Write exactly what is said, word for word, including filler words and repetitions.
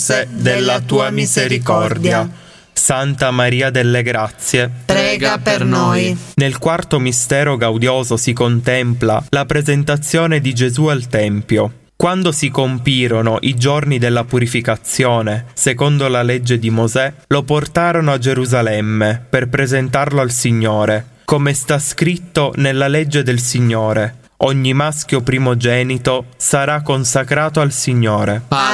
della tua misericordia. Santa Maria delle Grazie, prega per noi. Nel quarto mistero gaudioso si contempla la presentazione di Gesù al Tempio. Quando si compirono i giorni della purificazione, secondo la legge di Mosè, lo portarono a Gerusalemme per presentarlo al Signore, come sta scritto nella legge del Signore. Ogni maschio primogenito sarà consacrato al Signore.